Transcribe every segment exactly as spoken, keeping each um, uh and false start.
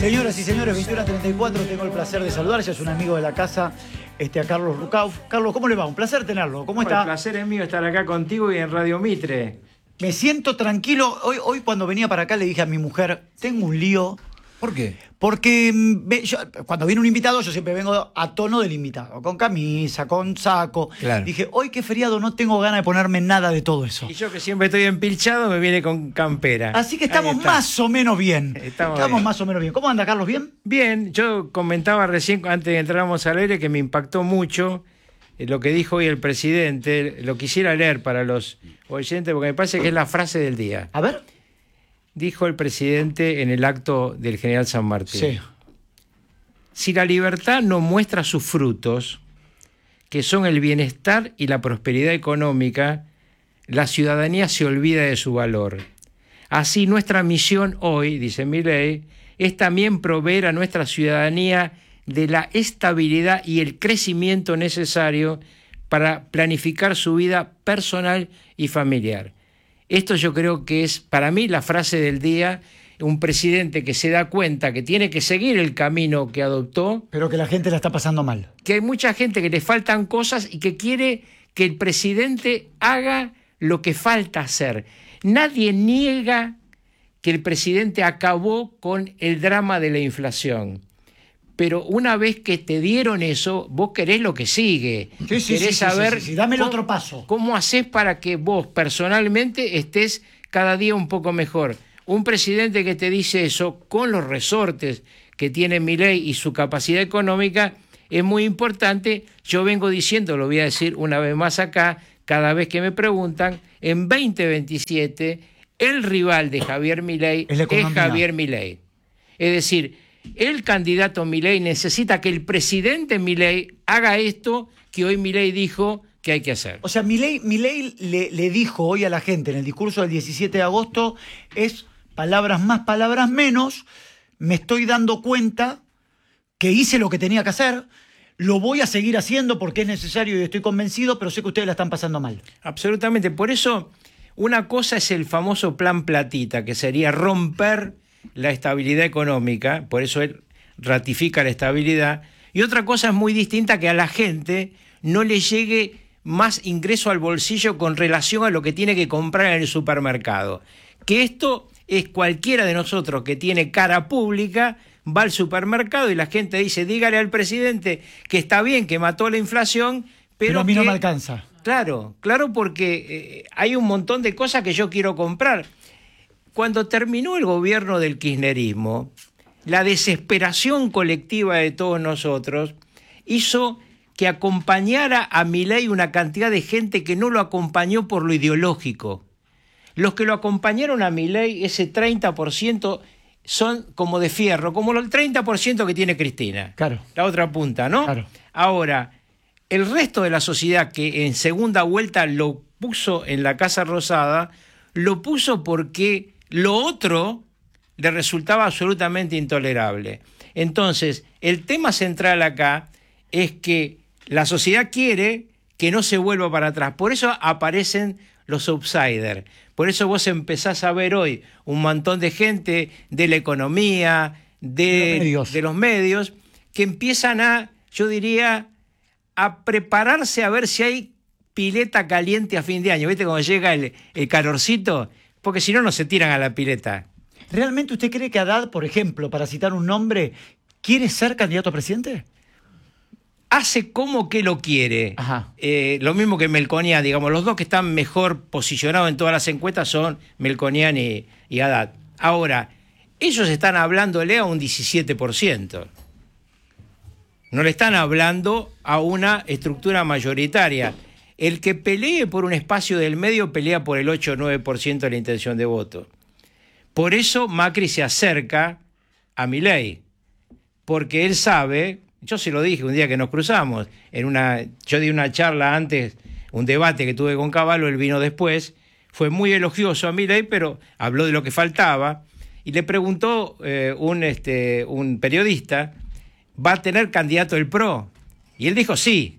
Señoras y señores, veintiuno a treinta y cuatro, tengo el placer de saludar, ya es un amigo de la casa, este, a Carlos Rucauf. Carlos, ¿cómo le va? Un placer tenerlo. ¿Cómo está? El placer es mío estar acá contigo y en Radio Mitre. Me siento tranquilo. Hoy, hoy cuando venía para acá le dije a mi mujer, tengo un lío. ¿Por qué? Porque ve, yo, cuando viene un invitado, yo siempre vengo a tono del invitado, con camisa, con saco. Claro. Dije, hoy que feriado no tengo ganas de ponerme nada de todo eso. Y yo que siempre estoy empilchado me viene con campera. Así que estamos está. más o menos bien. Estamos, estamos bien. más o menos bien. ¿Cómo anda, Carlos? ¿Bien? Bien, yo comentaba recién, antes de entráramos al aire, que me impactó mucho lo que dijo hoy el presidente. Lo quisiera leer para los oyentes porque me parece que es la frase del día. A ver. Dijo el presidente en el acto del General San Martín. Sí. Si la libertad no muestra sus frutos, que son el bienestar y la prosperidad económica, la ciudadanía se olvida de su valor. Así nuestra misión hoy, dice Milei, es también proveer a nuestra ciudadanía de la estabilidad y el crecimiento necesario para planificar su vida personal y familiar. Esto yo creo que es, para mí, la frase del día. Un presidente que se da cuenta que tiene que seguir el camino que adoptó. Pero que la gente la está pasando mal. Que hay mucha gente que le faltan cosas y que quiere que el presidente haga lo que falta hacer. Nadie niega que el presidente acabó con el drama de la inflación. Pero una vez que te dieron eso, vos querés lo que sigue. Sí, sí, querés sí, saber sí, sí, sí. Dame el cómo, otro paso. ¿Cómo haces para que vos personalmente estés cada día un poco mejor? Un presidente que te dice eso, con los resortes que tiene Milei y su capacidad económica, es muy importante. Yo vengo diciendo, lo voy a decir una vez más acá, cada vez que me preguntan, en veinte veintisiete, el rival de Javier Milei es, es Javier Milei. Es decir, el candidato Milei necesita que el presidente Milei haga esto que hoy Milei dijo que hay que hacer. O sea, Milei, Milei le, le dijo hoy a la gente en el discurso del diecisiete de agosto, es palabras más, palabras menos, me estoy dando cuenta que hice lo que tenía que hacer, lo voy a seguir haciendo porque es necesario y estoy convencido, pero sé que ustedes la están pasando mal. Absolutamente, por eso una cosa es el famoso plan platita, que sería romper la estabilidad económica, por eso él ratifica la estabilidad, y otra cosa es muy distinta, que a la gente no le llegue más ingreso al bolsillo con relación a lo que tiene que comprar en el supermercado. Que esto es cualquiera de nosotros que tiene cara pública, va al supermercado y la gente dice, dígale al presidente que está bien, que mató la inflación, pero, pero a mí que, no me alcanza. Claro, claro, porque eh, hay un montón de cosas que yo quiero comprar. Cuando terminó el gobierno del kirchnerismo, la desesperación colectiva de todos nosotros hizo que acompañara a Milei una cantidad de gente que no lo acompañó por lo ideológico. Los que lo acompañaron a Milei, ese treinta por ciento, son como de fierro, como el treinta por ciento que tiene Cristina. Claro. La otra punta, ¿no? Claro. Ahora, el resto de la sociedad que en segunda vuelta lo puso en la Casa Rosada, lo puso porque lo otro le resultaba absolutamente intolerable. Entonces, el tema central acá es que la sociedad quiere que no se vuelva para atrás. Por eso aparecen los outsiders. Por eso vos empezás a ver hoy un montón de gente de la economía, de, de, los, de los medios, que empiezan a, yo diría, a prepararse a ver si hay pileta caliente a fin de año. ¿Viste cuando llega el, el calorcito? Porque si no, no se tiran a la pileta. ¿Realmente usted cree que Haddad, por ejemplo, para citar un nombre, quiere ser candidato a presidente? Hace como que lo quiere. Eh, lo mismo que Melconian, digamos, los dos que están mejor posicionados en todas las encuestas son Melconian y, y Haddad. Ahora, ellos están hablándole a un diecisiete por ciento. No le están hablando a una estructura mayoritaria. El que pelee por un espacio del medio pelea por el ocho o nueve por ciento de la intención de voto. Por eso Macri se acerca a Milei, porque él sabe. Yo se lo dije un día que nos cruzamos, en una, yo di una charla antes, un debate que tuve con Cavallo, él vino después, fue muy elogioso a Milei, pero habló de lo que faltaba, y le preguntó eh, un, este, un periodista, ¿va a tener candidato el P R O? Y él dijo sí,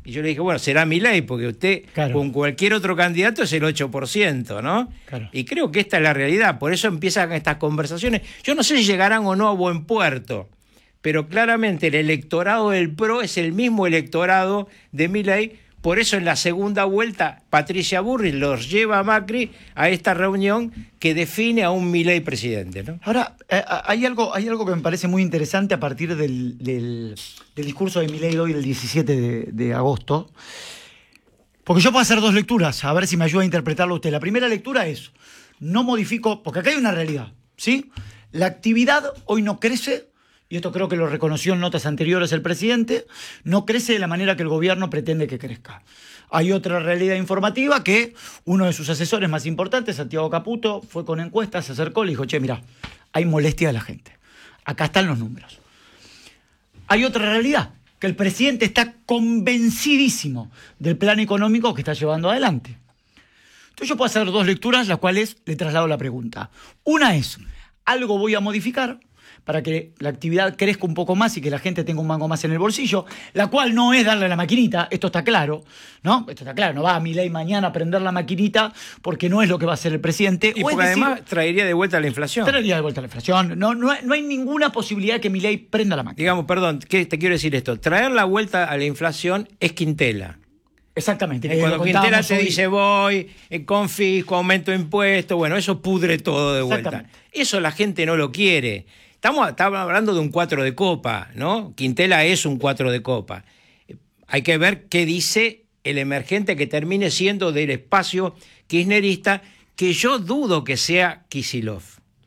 Y yo le dije, bueno, será Milei, porque usted claro. con cualquier otro candidato es el ocho por ciento, ¿no? Claro. Y creo que esta es la realidad, por eso empiezan estas conversaciones. Yo no sé si llegarán o no a buen puerto, pero claramente el electorado del P R O es el mismo electorado de Milei. Por eso en la segunda vuelta Patricia Bullrich los lleva a Macri a esta reunión que define a un Milei presidente, ¿no? Ahora, eh, hay, algo, hay algo que me parece muy interesante a partir del, del, del discurso de Milei hoy, el diecisiete de, de agosto, porque yo puedo hacer dos lecturas, a ver si me ayuda a interpretarlo usted. La primera lectura es, no modifico, porque acá hay una realidad, ¿sí? La actividad hoy no crece, y esto creo que lo reconoció en notas anteriores el presidente, no crece de la manera que el gobierno pretende que crezca. Hay otra realidad informativa que uno de sus asesores más importantes, Santiago Caputo, fue con encuestas, se acercó y le dijo, che, mira, hay molestia de la gente. Acá están los números. Hay otra realidad, que el presidente está convencidísimo del plan económico que está llevando adelante. Entonces yo puedo hacer dos lecturas, las cuales le traslado la pregunta. Una es, algo voy a modificar para que la actividad crezca un poco más y que la gente tenga un mango más en el bolsillo, la cual no es darle la maquinita, esto está claro, ¿no? Esto está claro, no va a Milei mañana a prender la maquinita porque no es lo que va a hacer el presidente. Y porque decir, además traería de vuelta la inflación. Traería de vuelta la inflación. No, no, no hay ninguna posibilidad que Milei prenda la máquina. Digamos, perdón, ¿qué te quiero decir esto? Traer la vuelta a la inflación es Quintela. Exactamente. Eh, cuando Quintela te hoy. dice voy, eh, confisco, aumento impuestos, bueno, eso pudre todo de vuelta. Eso la gente no lo quiere. Estamos, estamos hablando de un cuatro de copa, ¿no? Quintela es un cuatro de copa. Hay que ver qué dice el emergente que termine siendo del espacio kirchnerista, que yo dudo que sea Kicillof.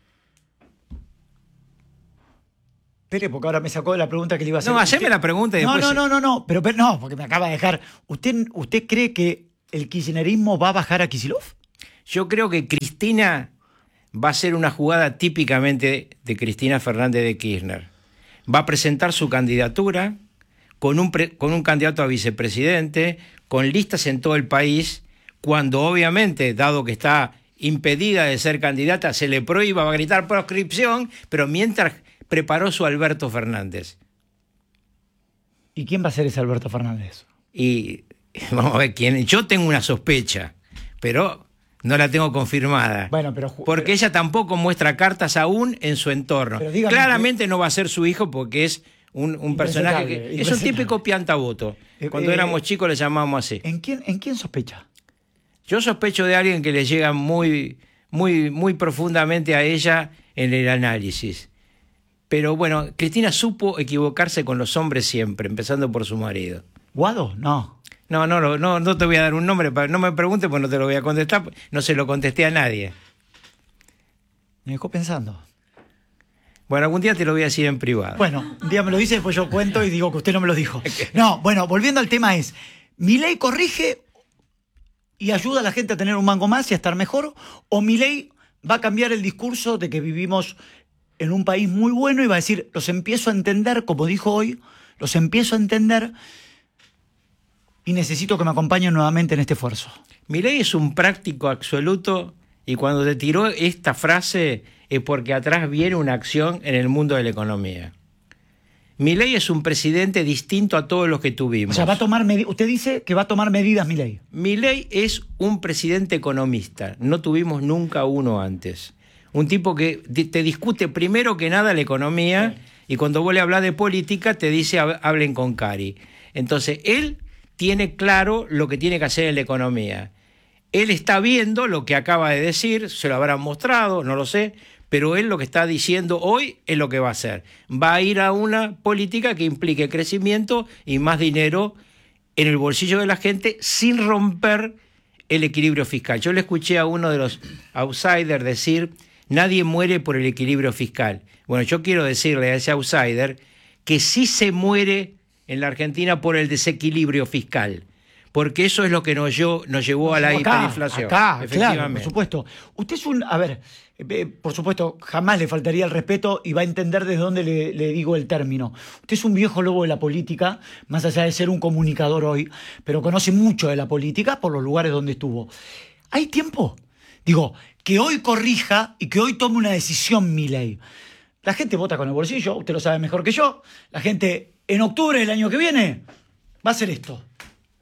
Espere, porque ahora me sacó de la pregunta que le iba a hacer. No, haceme la pregunta y no, después... No, no, no, no, pero, pero no, porque me acaba de dejar. ¿Usted, ¿Usted cree que el kirchnerismo va a bajar a Kicillof? Yo creo que Cristina va a ser una jugada típicamente de Cristina Fernández de Kirchner. Va a presentar su candidatura con un, pre, con un candidato a vicepresidente, con listas en todo el país, cuando obviamente, dado que está impedida de ser candidata, se le prohíba, va a gritar proscripción, pero mientras preparó su Alberto Fernández. ¿Y quién va a ser ese Alberto Fernández? Y vamos a ver quién. Yo tengo una sospecha, pero no la tengo confirmada. Bueno, pero, porque pero, ella tampoco muestra cartas aún en su entorno. Claramente que, no va a ser su hijo porque es un, un personaje que es un típico piantaboto. Cuando eh, éramos chicos le llamábamos así. ¿En quién, ¿En quién sospecha? Yo sospecho de alguien que le llega muy, muy, muy profundamente a ella en el análisis. Pero bueno, Cristina supo equivocarse con los hombres siempre, empezando por su marido. ¿Guado? No. No, no, no, no te voy a dar un nombre, no me preguntes porque no te lo voy a contestar, no se lo contesté a nadie. Me dejó pensando. Bueno, algún día te lo voy a decir en privado. Bueno, un día me lo dice, después yo cuento y digo que usted no me lo dijo. No, bueno, volviendo al tema es, ¿Milei corrige y ayuda a la gente a tener un mango más y a estar mejor? ¿O Milei va a cambiar el discurso de que vivimos en un país muy bueno y va a decir, los empiezo a entender, como dijo hoy, los empiezo a entender y necesito que me acompañen nuevamente en este esfuerzo? Milei es un práctico absoluto y cuando te tiró esta frase es porque atrás viene una acción en el mundo de la economía. Milei es un presidente distinto a todos los que tuvimos. O sea, va a tomar medi- usted dice que va a tomar medidas Milei. Milei es un presidente economista. No tuvimos nunca uno antes. Un tipo que te discute primero que nada la economía sí. Y cuando vos le hablas de política te dice hablen con Cari. Entonces, él tiene claro lo que tiene que hacer en la economía. Él está viendo lo que acaba de decir, se lo habrán mostrado, no lo sé, pero él lo que está diciendo hoy es lo que va a hacer. Va a ir a una política que implique crecimiento y más dinero en el bolsillo de la gente sin romper el equilibrio fiscal. Yo le escuché a uno de los outsiders decir, nadie muere por el equilibrio fiscal. Bueno, yo quiero decirle a ese outsider que sí se muere en la Argentina por el desequilibrio fiscal, porque eso es lo que nos, yo, nos llevó a la acá, hiperinflación. Acá, claro, por supuesto. Usted es un, a ver, eh, por supuesto, jamás le faltaría el respeto y va a entender desde dónde le, le digo el término. Usted es un viejo lobo de la política, más allá de ser un comunicador hoy, pero conoce mucho de la política por los lugares donde estuvo. ¿Hay tiempo? Digo, que hoy corrija y que hoy tome una decisión Milei. La gente vota con el bolsillo, usted lo sabe mejor que yo. La gente en octubre del año que viene va a hacer esto.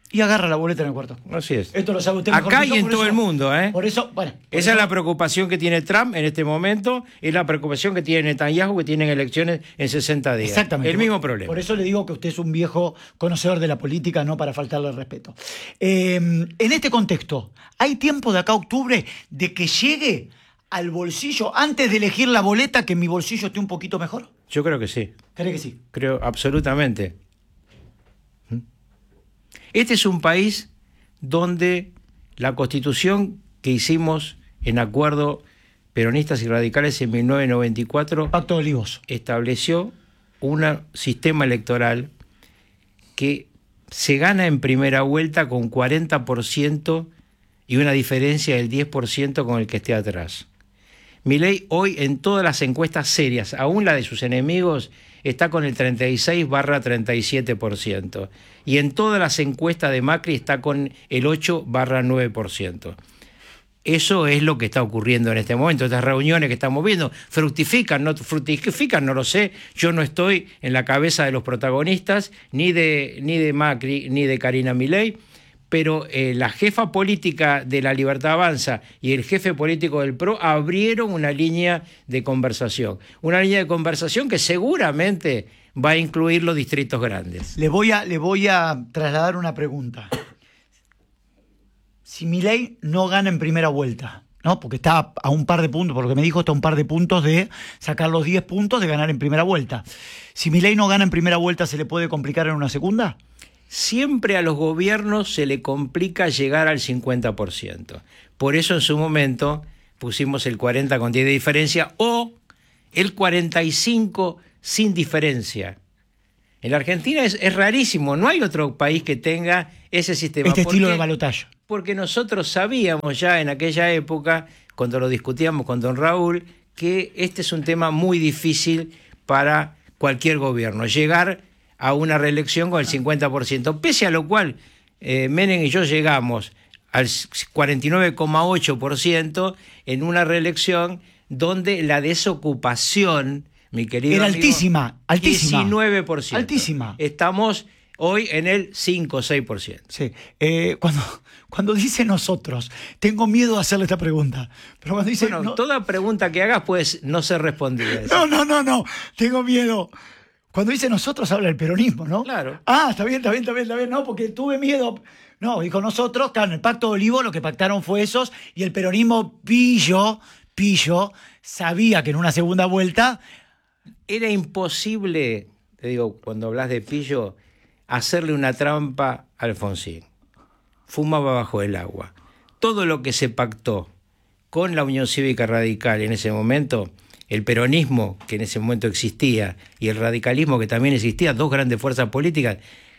Y agarra la boleta en el cuarto. Así es. Esto lo sabe usted mejor acá que yo, y en por todo eso- el mundo, ¿eh? Por eso, bueno. por Esa eso- es la preocupación que tiene Trump en este momento, es la preocupación que tiene Netanyahu, que tienen elecciones en sesenta días. Exactamente. El mismo Por- problema. Por eso le digo que usted es un viejo conocedor de la política, no para faltarle el respeto. Eh, en este contexto, ¿hay tiempo de acá a octubre de que llegue al bolsillo, antes de elegir la boleta, que mi bolsillo esté un poquito mejor? Yo creo que sí. ¿Cree que sí? Creo absolutamente. Este es un país donde la constitución que hicimos en acuerdo peronistas y radicales en mil novecientos noventa y cuatro Pacto de Olivos. estableció un sistema electoral que se gana en primera vuelta con cuarenta por ciento y una diferencia del diez por ciento con el que esté atrás. Milei hoy en todas las encuestas serias, aún la de sus enemigos, está con el treinta y seis barra treinta y siete por ciento. Y en todas las encuestas de Macri está con el ocho barra nueve por ciento. Eso es lo que está ocurriendo en este momento. Estas reuniones que estamos viendo, ¿fructifican? ¿No fructifican? No lo sé. Yo no estoy en la cabeza de los protagonistas, ni de, ni de Macri, ni de Karina Milei, pero eh, la jefa política de La Libertad Avanza y el jefe político del P R O abrieron una línea de conversación. Una línea de conversación que seguramente va a incluir los distritos grandes. Le voy a, le voy a trasladar una pregunta. Si Milei no gana en primera vuelta, ¿no? Porque está a un par de puntos, por lo que me dijo, está a un par de puntos de sacar los diez puntos de ganar en primera vuelta. Si Milei no gana en primera vuelta, ¿se le puede complicar en una segunda? Siempre a los gobiernos se le complica llegar al cincuenta por ciento. Por eso en su momento pusimos el cuarenta con diez de diferencia o el cuarenta y cinco sin diferencia. En la Argentina es, es rarísimo, no hay otro país que tenga ese sistema. Este ¿Por estilo qué? de balotaje. Porque nosotros sabíamos ya en aquella época, cuando lo discutíamos con don Raúl, que este es un tema muy difícil para cualquier gobierno, llegar a una reelección con el cincuenta por ciento, pese a lo cual eh, Menem y yo llegamos al cuarenta y nueve coma ocho por ciento en una reelección donde la desocupación, mi querido Era amigo, altísima, altísima. diecinueve por ciento. Altísima. Estamos hoy en el cinco o seis por ciento. Sí. Eh, cuando, cuando dice nosotros, tengo miedo de hacerle esta pregunta. Pero cuando dice. Bueno, no, toda pregunta que hagas pues no ser respondida. no, no, no, no. Tengo miedo. Cuando dice nosotros habla del peronismo, ¿no? Claro. Ah, está bien, está bien, está bien, está bien. No, porque tuve miedo. No, dijo nosotros, claro, en el Pacto de Olivos lo que pactaron fue esos y el peronismo pillo, pillo, sabía que en una segunda vuelta. Era imposible, te digo, cuando hablas de pillo, hacerle una trampa a Alfonsín. Fumaba bajo el agua. Todo lo que se pactó con la Unión Cívica Radical en ese momento, el peronismo que en ese momento existía y el radicalismo que también existía, dos grandes fuerzas políticas,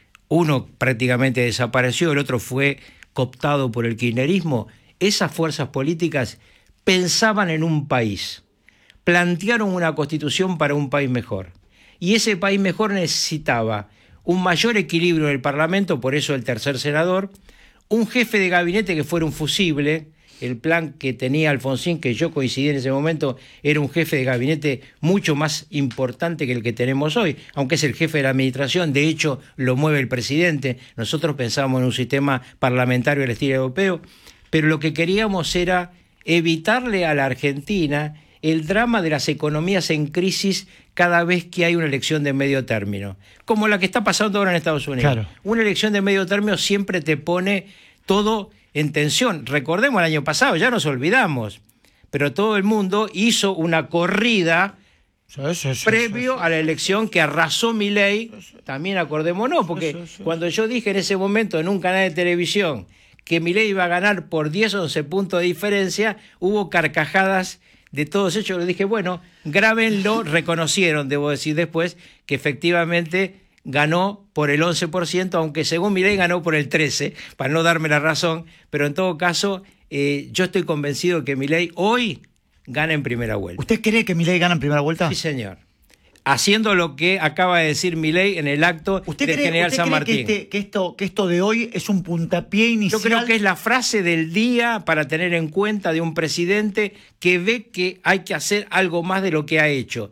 uno prácticamente desapareció, el otro fue cooptado por el kirchnerismo. Esas fuerzas políticas pensaban en un país, plantearon una constitución para un país mejor. Y ese país mejor necesitaba un mayor equilibrio en el Parlamento, por eso el tercer senador, un jefe de gabinete que fuera un fusible. El plan que tenía Alfonsín, que yo coincidí en ese momento, era un jefe de gabinete mucho más importante que el que tenemos hoy, aunque es el jefe de la administración, de hecho lo mueve el presidente. Nosotros pensábamos en un sistema parlamentario al estilo europeo, pero lo que queríamos era evitarle a la Argentina el drama de las economías en crisis cada vez que hay una elección de medio término, como la que está pasando ahora en Estados Unidos. Claro. Una elección de medio término siempre te pone todo en tensión. Recordemos el año pasado, ya nos olvidamos, pero todo el mundo hizo una corrida Sí, sí, sí, previo sí, sí. a la elección que arrasó Milei. También acordémonos, porque Sí, sí, sí. cuando yo dije en ese momento en un canal de televisión que Milei iba a ganar por diez o once puntos de diferencia, hubo carcajadas de todos ellos. Le dije, bueno, grábenlo. Reconocieron, debo decir después, que efectivamente ganó por el once por ciento, aunque según Milei ganó por el trece por ciento, para no darme la razón, pero en todo caso, eh, yo estoy convencido de que Milei hoy gana en primera vuelta. ¿Usted cree que Milei gana en primera vuelta? Sí, señor. Haciendo lo que acaba de decir Milei en el acto ¿Usted del cree, general usted San cree Martín. Que, este- que esto, que esto de hoy es un puntapié inicial? Yo creo que es la frase del día para tener en cuenta de un presidente que ve que hay que hacer algo más de lo que ha hecho.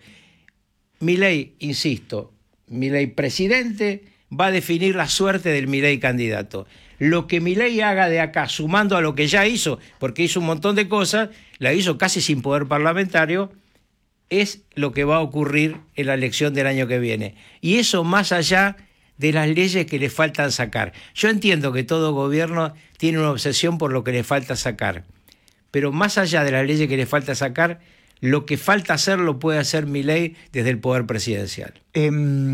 Milei, insisto, Milei presidente va a definir la suerte del Milei candidato. Lo que Milei haga de acá, sumando a lo que ya hizo, porque hizo un montón de cosas, la hizo casi sin poder parlamentario, es lo que va a ocurrir en la elección del año que viene. Y eso más allá de las leyes que le faltan sacar. Yo entiendo que todo gobierno tiene una obsesión por lo que le falta sacar, pero más allá de las leyes que le falta sacar, lo que falta hacer lo puede hacer Milei desde el poder presidencial. Eh,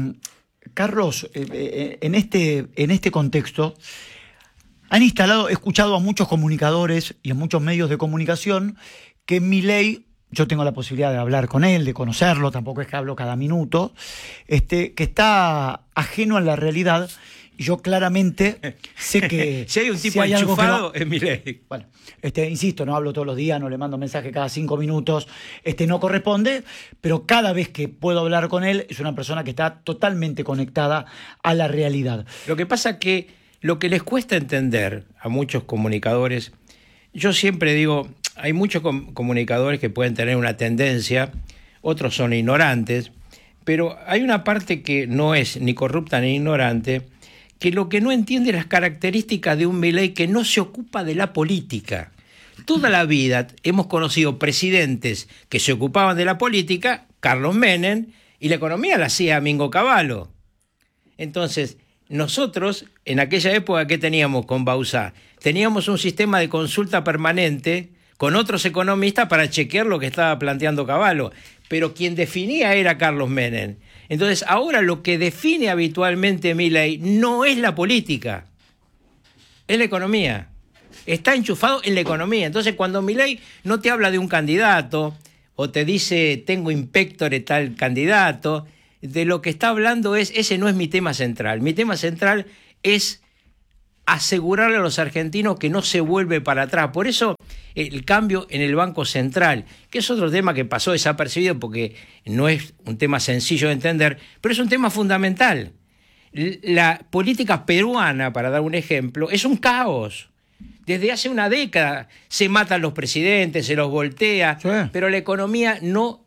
Carlos, eh, en, este, en este contexto, han instalado, he escuchado a muchos comunicadores y a muchos medios de comunicación que Milei, yo tengo la posibilidad de hablar con él, de conocerlo, tampoco es que hablo cada minuto, este, que está ajeno a la realidad. Y yo claramente sé que... si hay un tipo si hay enchufado, no, es Milei. Bueno, este, insisto, no hablo todos los días, no le mando mensaje cada cinco minutos, este, no corresponde, pero cada vez que puedo hablar con él es una persona que está totalmente conectada a la realidad. Lo que pasa es que lo que les cuesta entender a muchos comunicadores, yo siempre digo, hay muchos com- comunicadores que pueden tener una tendencia, otros son ignorantes, pero hay una parte que no es ni corrupta ni ignorante, que lo que no entiende las características de un Milei que no se ocupa de la política. Toda la vida hemos conocido presidentes que se ocupaban de la política, Carlos Menem, y la economía la hacía Mingo Cavallo. Entonces, nosotros, en aquella época, ¿qué teníamos con Bauzá? Teníamos un sistema de consulta permanente con otros economistas para chequear lo que estaba planteando Cavallo, pero quien definía era Carlos Menem. Entonces, ahora lo que define habitualmente Milei no es la política, es la economía. Está enchufado en la economía. Entonces, cuando Milei no te habla de un candidato o te dice tengo inspectore tal candidato, de lo que está hablando es, ese no es mi tema central. Mi tema central es asegurarle a los argentinos que no se vuelve para atrás. Por eso el cambio en el Banco Central, que es otro tema que pasó desapercibido porque no es un tema sencillo de entender, pero es un tema fundamental. La política peruana, para dar un ejemplo, es un caos. Desde hace una década se matan los presidentes, se los voltea, sí. Pero la economía no...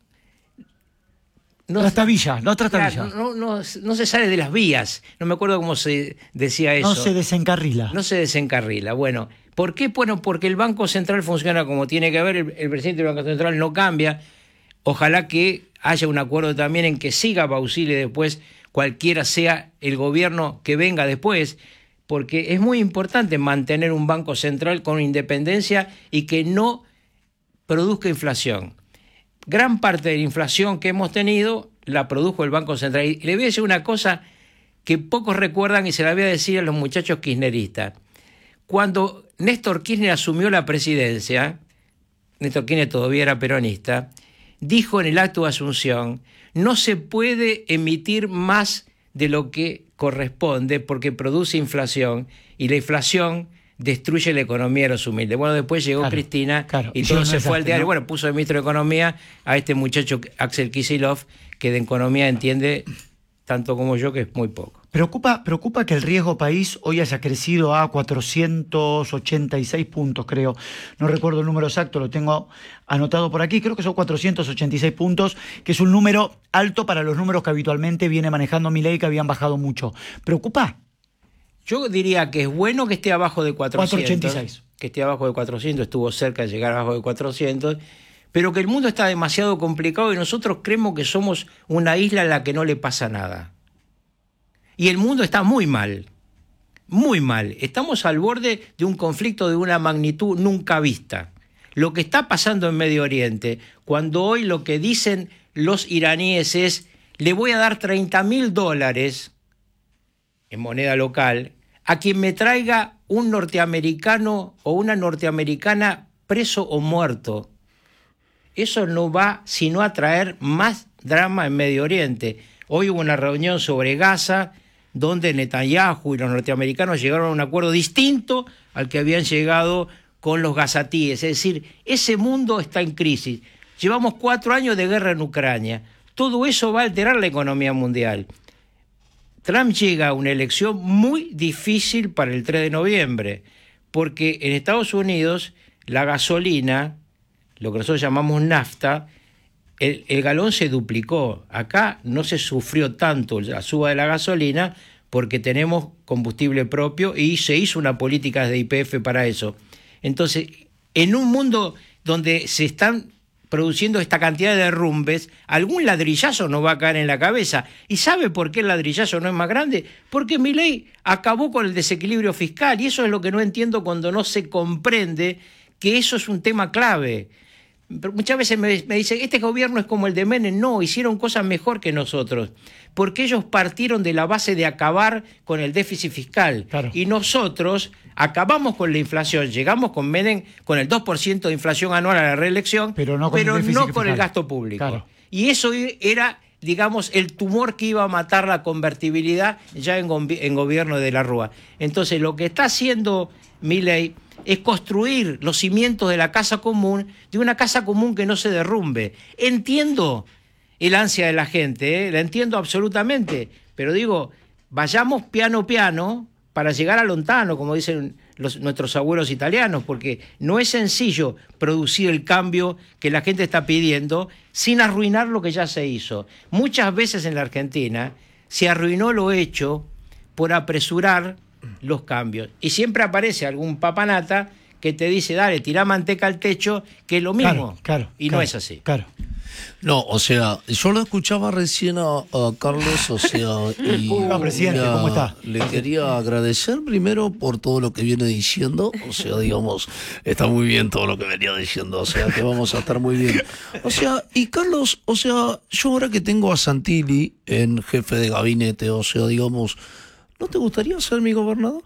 No trastabilla, no trastabilla. No, no, no se sale de las vías. No me acuerdo cómo se decía eso. No se desencarrila. No se desencarrila. Bueno, ¿por qué? Bueno, porque el Banco Central funciona como tiene que haber. El, el presidente del Banco Central no cambia. Ojalá que haya un acuerdo también en que siga Bausile después, cualquiera sea el gobierno que venga después, porque es muy importante mantener un Banco Central con independencia y que no produzca inflación. Gran parte de la inflación que hemos tenido la produjo el Banco Central. Y le voy a decir una cosa que pocos recuerdan y se la voy a decir a los muchachos kirchneristas. Cuando Néstor Kirchner asumió la presidencia, Néstor Kirchner todavía era peronista, dijo en el acto de asunción, no se puede emitir más de lo que corresponde porque produce inflación y la inflación destruye la economía de los humildes. Bueno, después llegó claro, Cristina claro. y todo se fue al diario. ¿No? Bueno, puso de ministro de Economía a este muchacho Axel Kicillof, que de economía entiende tanto como yo, que es muy poco. Preocupa, preocupa que el riesgo país hoy haya crecido a cuatrocientos ochenta y seis puntos, creo. No recuerdo el número exacto, lo tengo anotado por aquí. Creo que son cuatrocientos ochenta y seis puntos, que es un número alto para los números que habitualmente viene manejando Milei, que habían bajado mucho. ¿Preocupa? Yo diría que es bueno que esté abajo de cuatrocientos. cuatrocientos ochenta y seis. Que esté abajo de cuatrocientos, estuvo cerca de llegar abajo de cuatrocientos, pero que el mundo está demasiado complicado y nosotros creemos que somos una isla a la que no le pasa nada. Y el mundo está muy mal, muy mal. Estamos al borde de un conflicto de una magnitud nunca vista. Lo que está pasando en Medio Oriente, cuando hoy lo que dicen los iraníes es, le voy a dar treinta mil dólares en moneda local a quien me traiga un norteamericano o una norteamericana preso o muerto. Eso no va sino a traer más drama en Medio Oriente. Hoy hubo una reunión sobre Gaza donde Netanyahu y los norteamericanos llegaron a un acuerdo distinto al que habían llegado con los gazatíes. Es decir, ese mundo está en crisis. Llevamos cuatro años de guerra en Ucrania. Todo eso va a alterar la economía mundial. Trump llega a una elección muy difícil para el tres de noviembre, porque en Estados Unidos la gasolina, lo que nosotros llamamos nafta, el, el galón se duplicó. Acá no se sufrió tanto la suba de la gasolina porque tenemos combustible propio y se hizo una política de Y P F para eso. Entonces, en un mundo donde se están produciendo esta cantidad de derrumbes, algún ladrillazo nos va a caer en la cabeza. ¿Y sabe por qué el ladrillazo no es más grande? Porque Milei acabó con el desequilibrio fiscal, y eso es lo que no entiendo cuando no se comprende que eso es un tema clave. Pero muchas veces me, me dicen, este gobierno es como el de Menem. No, hicieron cosas mejor que nosotros, porque ellos partieron de la base de acabar con el déficit fiscal. Claro. Y nosotros acabamos con la inflación, llegamos con Menem con el dos por ciento de inflación anual a la reelección, pero no con, pero el, no con el gasto público. Claro. Y eso era, digamos, el tumor que iba a matar la convertibilidad ya en, en gobierno de la Rúa. Entonces, lo que está haciendo Milei es construir los cimientos de la casa común, de una casa común que no se derrumbe. Entiendo el ansia de la gente, ¿eh? La entiendo absolutamente, pero digo, vayamos piano piano para llegar a lontano, como dicen los, nuestros abuelos italianos, porque no es sencillo producir el cambio que la gente está pidiendo sin arruinar lo que ya se hizo. Muchas veces en la Argentina se arruinó lo hecho por apresurar los cambios. Y siempre aparece algún papanata que te dice, dale, tirá manteca al techo, que es lo mismo. Claro, claro, y claro, no es así. Claro. No, o sea, yo lo escuchaba recién a, a Carlos, o sea, y uh, presidente, mira, ¿cómo está? Le quería agradecer primero por todo lo que viene diciendo, o sea, digamos, está muy bien todo lo que venía diciendo, o sea, que vamos a estar muy bien. O sea, y Carlos, o sea, yo ahora que tengo a Santilli en jefe de gabinete, o sea, digamos, ¿no te gustaría ser mi gobernador?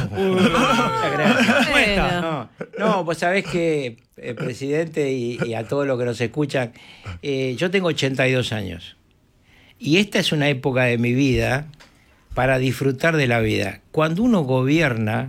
Muchas gracias. Bueno. No, no, pues sabés que, eh, presidente, y, y a todos los que nos escuchan, eh, yo tengo ochenta y dos años. Y esta es una época de mi vida para disfrutar de la vida. Cuando uno gobierna,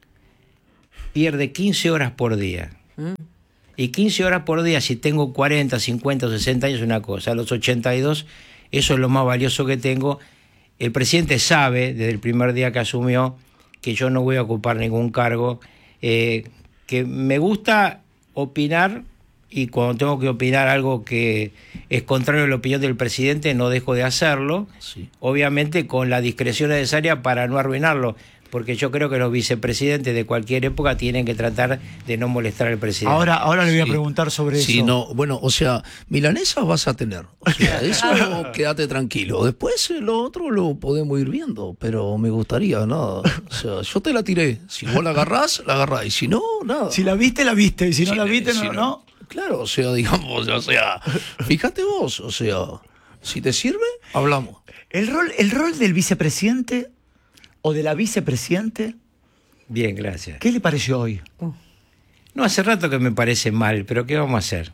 pierde quince horas por día. Y quince horas por día, si tengo cuarenta, cincuenta, sesenta años, es una cosa. A los ochenta y dos, eso es lo más valioso que tengo. El presidente sabe, desde el primer día que asumió, que yo no voy a ocupar ningún cargo, eh, que me gusta opinar, y cuando tengo que opinar algo que es contrario a la opinión del presidente, no dejo de hacerlo, sí. Obviamente con la discreción necesaria para no arruinarlo, porque yo creo que los vicepresidentes de cualquier época tienen que tratar de no molestar al presidente. Ahora, ahora le voy a preguntar sobre sí, eso. No, bueno, o sea, milanesas vas a tener. O sea, eso quédate tranquilo. Después lo otro lo podemos ir viendo, pero me gustaría, nada. O sea, yo te la tiré. Si vos la agarrás, la agarrás. Y si no, nada. Si la viste, la viste. Y si, si no la viste, si no, no, no. Claro, o sea, digamos, o sea, fíjate vos, o sea, si te sirve, hablamos. El rol, el rol del vicepresidente o de la vicepresidente. Bien, gracias. ¿Qué le pareció hoy? No, hace rato que me parece mal, pero ¿qué vamos a hacer?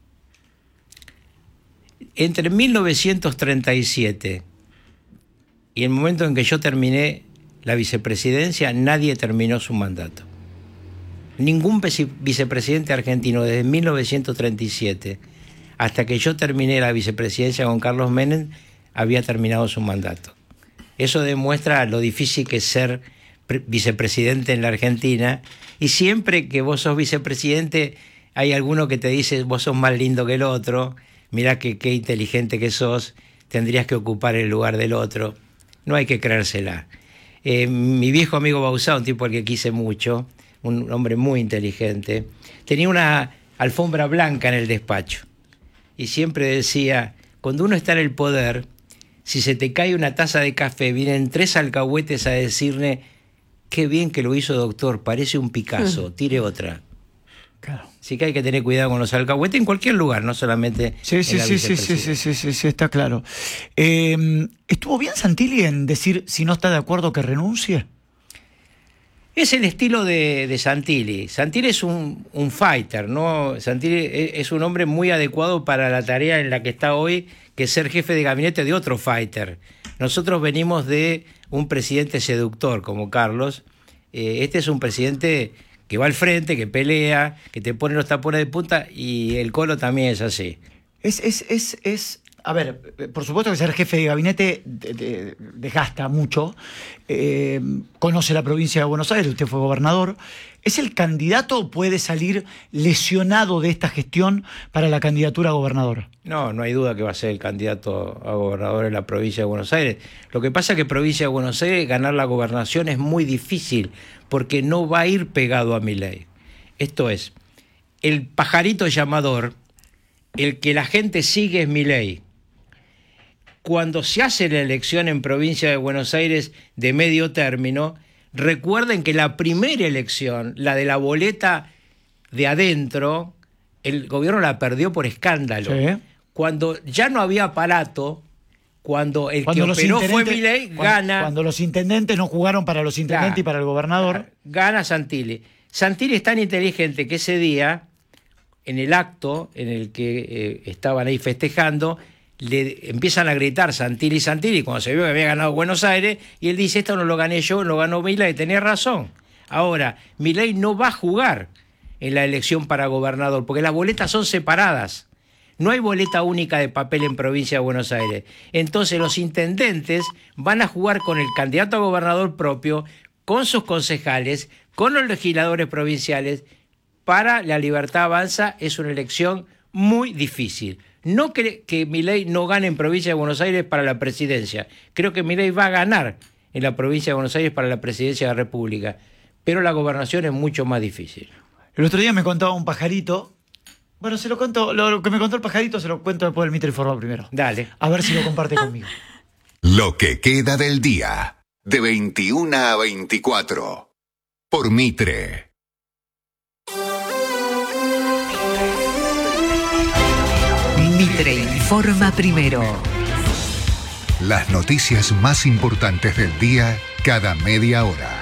Entre mil novecientos treinta y siete y el momento en que yo terminé la vicepresidencia, nadie terminó su mandato. Ningún vicepresidente argentino desde mil novecientos treinta y siete hasta que yo terminé la vicepresidencia con Carlos Menem había terminado su mandato. Eso demuestra lo difícil que es ser vicepresidente en la Argentina, y siempre que vos sos vicepresidente hay alguno que te dice vos sos más lindo que el otro, mirá que qué inteligente que sos, tendrías que ocupar el lugar del otro. No hay que creérsela. Eh, mi viejo amigo Bauzá, un tipo al que quise mucho, un hombre muy inteligente, tenía una alfombra blanca en el despacho y siempre decía, cuando uno está en el poder, si se te cae una taza de café, vienen tres alcahuetes a decirle, qué bien que lo hizo, doctor, parece un Picasso, tire otra. Claro. Así que hay que tener cuidado con los alcahuetes en cualquier lugar, no solamente sí, en sí, la sí, sí, sí, sí, sí, sí, sí, está claro. Eh, ¿Estuvo bien Santilli en decir, si no está de acuerdo, que renuncie? Es el estilo de, de Santilli. Santilli es un, un fighter, ¿no? Santilli es un hombre muy adecuado para la tarea en la que está hoy, que es ser jefe de gabinete de otro fighter. Nosotros venimos de un presidente seductor como Carlos. Eh, este es un presidente que va al frente, que pelea, que te pone los tapones de punta, y el Colo también es así. Es, es, es, es a ver, por supuesto que ser jefe de gabinete de, de, desgasta mucho, eh, conoce la provincia de Buenos Aires, usted fue gobernador. ¿Es el candidato o puede salir lesionado de esta gestión para la candidatura a gobernador? No, no hay duda que va a ser el candidato a gobernador en la provincia de Buenos Aires. Lo que pasa es que provincia de Buenos Aires ganar la gobernación es muy difícil porque no va a ir pegado a Milei. Esto es, el pajarito llamador, el que la gente sigue es Milei. Cuando se hace la elección en provincia de Buenos Aires de medio término, recuerden que la primera elección, la de la boleta de adentro, el gobierno la perdió por escándalo. Sí. Cuando ya no había aparato, cuando el cuando que operó fue Milei, gana... Cuando los intendentes no jugaron para los intendentes claro, y para el gobernador... Claro, gana Santilli. Santilli es tan inteligente que ese día, en el acto en el que eh, estaban ahí festejando, le empiezan a gritar Santilli, Santilli, cuando se vio que había ganado Buenos Aires, y él dice, esto no lo gané yo, lo ganó Milei, tenía razón. Ahora, Milei no va a jugar en la elección para gobernador, porque las boletas son separadas. No hay boleta única de papel en provincia de Buenos Aires. Entonces los intendentes van a jugar con el candidato a gobernador propio, con sus concejales, con los legisladores provinciales. Para La Libertad Avanza es una elección muy difícil. No creo que Milei no gane en provincia de Buenos Aires para la presidencia. Creo que Milei va a ganar en la provincia de Buenos Aires para la presidencia de la República. Pero la gobernación es mucho más difícil. El otro día me contaba un pajarito. Bueno, se lo cuento, lo, lo que me contó el pajarito se lo cuento después del Mitre Informa primero. Dale. A ver si lo comparte conmigo. Lo que queda del día, de veintiuna a veinticuatro, por Mitre. Mitre Informa primero. Las noticias más importantes del día cada media hora.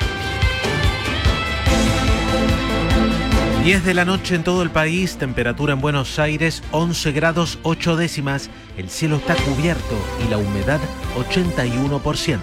diez de la noche en todo el país, temperatura en Buenos Aires once grados ocho décimas, el cielo está cubierto y la humedad ochenta y uno por ciento.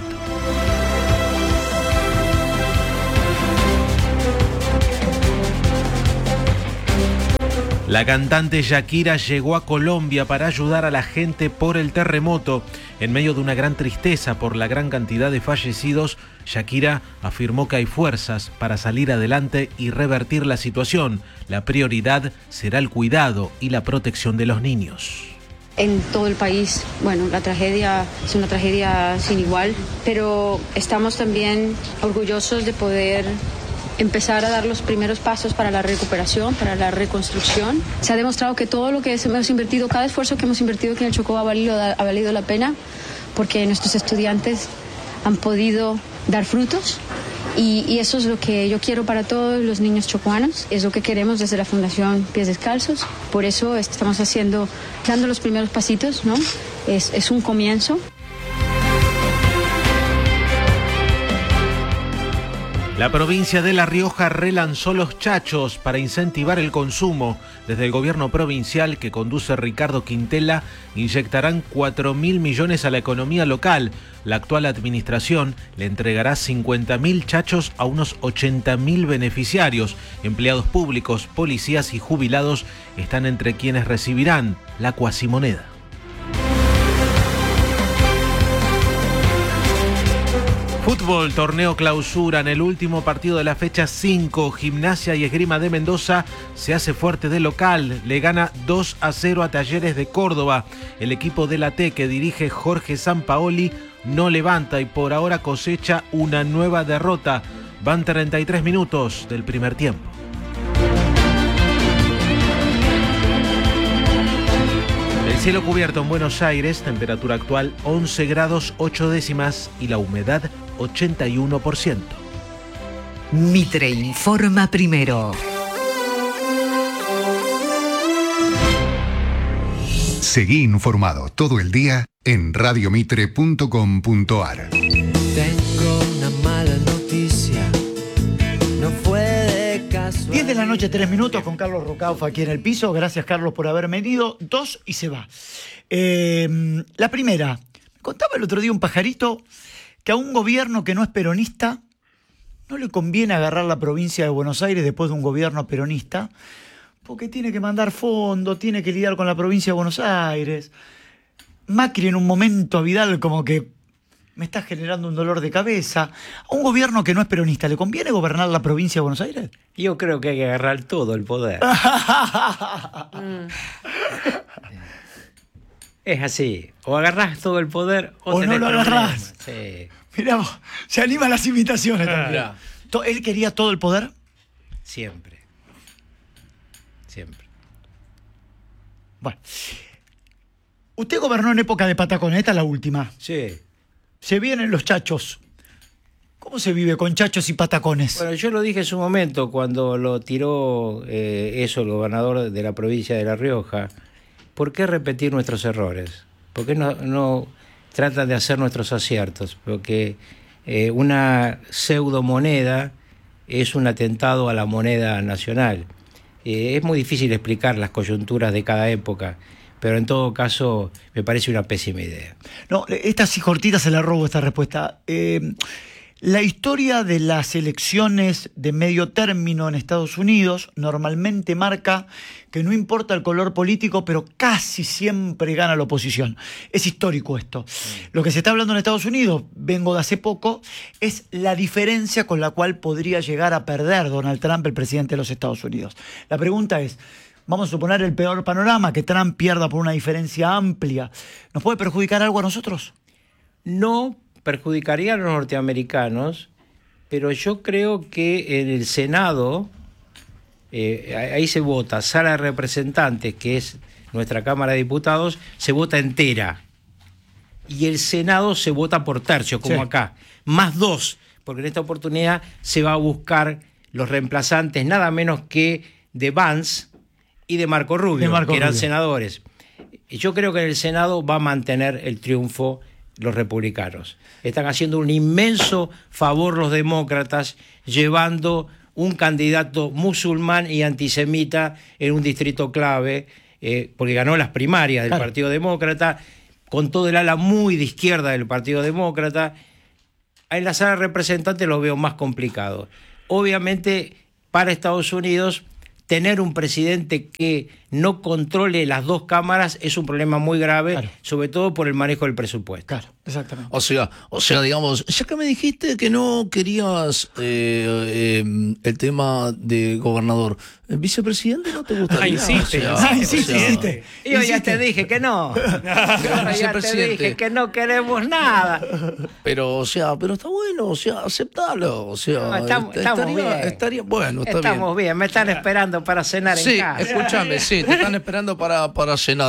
La cantante Shakira llegó a Colombia para ayudar a la gente por el terremoto. En medio de una gran tristeza por la gran cantidad de fallecidos, Shakira afirmó que hay fuerzas para salir adelante y revertir la situación. La prioridad será el cuidado y la protección de los niños. En todo el país, bueno, la tragedia es una tragedia sin igual, pero estamos también orgullosos de poder empezar a dar los primeros pasos para la recuperación, para la reconstrucción. Se ha demostrado que todo lo que hemos invertido, cada esfuerzo que hemos invertido aquí en el Chocó ha valido, ha valido la pena, porque nuestros estudiantes han podido dar frutos y, y eso es lo que yo quiero para todos los niños chocuanos, es lo que queremos desde la Fundación Pies Descalzos. Por eso estamos haciendo, dando los primeros pasitos, ¿no? Es, es un comienzo. La provincia de La Rioja relanzó los chachos para incentivar el consumo. Desde el gobierno provincial que conduce Ricardo Quintela, inyectarán cuatro mil millones a la economía local. La actual administración le entregará cincuenta mil chachos a unos ochenta mil beneficiarios. Empleados públicos, policías y jubilados están entre quienes recibirán la cuasimoneda. Fútbol, torneo clausura. En el último partido de la fecha cinco, Gimnasia y Esgrima de Mendoza se hace fuerte de local. Le gana dos a cero a Talleres de Córdoba. El equipo de la T que dirige Jorge Sampaoli no levanta y por ahora cosecha una nueva derrota. Van treinta y tres minutos del primer tiempo. El cielo cubierto en Buenos Aires, temperatura actual once grados ocho décimas y la humedad ochenta y uno por ciento. Mitre Informa primero. Seguí informado todo el día en radio mitre punto com punto ar. Tengo una mala noticia, no fue de casualidad. diez de la noche, tres minutos, con Carlos Rocaufa aquí en el piso. Gracias, Carlos, por haber venido. Dos y se va. Eh, la primera, me contaba el otro día un pajarito que a un gobierno que no es peronista no le conviene agarrar la provincia de Buenos Aires después de un gobierno peronista, porque tiene que mandar fondos, tiene que lidiar con la provincia de Buenos Aires. Macri en un momento a Vidal como que me está generando un dolor de cabeza. A un gobierno que no es peronista, ¿le conviene gobernar la provincia de Buenos Aires? Yo creo que hay que agarrar todo el poder. Es así. O agarrás todo el poder o, o no lo agarrás. Sí. Mirá vos, se animan las imitaciones también. ¿Él quería todo el poder? Siempre. Siempre. Bueno. Usted gobernó en época de Pataconeta, la última. Sí. Se vienen los chachos. ¿Cómo se vive con chachos y patacones? Bueno, yo lo dije en su momento cuando lo tiró eh, eso el gobernador de la provincia de La Rioja. ¿Por qué repetir nuestros errores? ¿Por qué no, no tratan de hacer nuestros aciertos? Porque eh, una pseudomoneda es un atentado a la moneda nacional. Eh, es muy difícil explicar las coyunturas de cada época, pero en todo caso me parece una pésima idea. No, esta sí cortita se la robo esta respuesta. Eh, la historia de las elecciones de medio término en Estados Unidos normalmente marca que no importa el color político, pero casi siempre gana la oposición. Es histórico esto. Lo que se está hablando en Estados Unidos, vengo de hace poco, es la diferencia con la cual podría llegar a perder Donald Trump, el presidente de los Estados Unidos. La pregunta es, vamos a suponer el peor panorama, que Trump pierda por una diferencia amplia. ¿Nos puede perjudicar algo a nosotros? No perjudicaría a los norteamericanos, pero yo creo que en el Senado, eh, ahí se vota, Sala de Representantes, que es nuestra Cámara de Diputados, se vota entera. Y el Senado se vota por tercio, como sí. acá. Más dos, porque en esta oportunidad se va a buscar los reemplazantes, nada menos que de Vance y de Marco Rubio, de Marco que eran Rubio. senadores. Yo creo que en el Senado va a mantener el triunfo los republicanos. Están haciendo un inmenso favor los demócratas llevando un candidato musulmán y antisemita en un distrito clave, eh, porque ganó las primarias del claro. Partido Demócrata, con todo el ala muy de izquierda del Partido Demócrata. En la sala de representantes lo veo más complicado. Obviamente, para Estados Unidos, tener un presidente que no controle las dos cámaras es un problema muy grave, claro. sobre todo por el manejo del presupuesto. Claro, exactamente. O sea, o sea, digamos, ya que me dijiste que no querías eh, eh, el tema de gobernador, ¿el vicepresidente no te gustaría? Ay, sí, o sea, ay, sí, o sea, sí, sí. Yo ya te dije que no. Yo ya te dije que no queremos nada. Pero, o sea, pero está bueno, o sea, aceptalo. O sea, no, estamos, estaría, estamos bien. Estaría, bueno, está estamos bien. bien, me están esperando para cenar sí, en casa. Sí, escúchame, sí, te están esperando para, para cenar.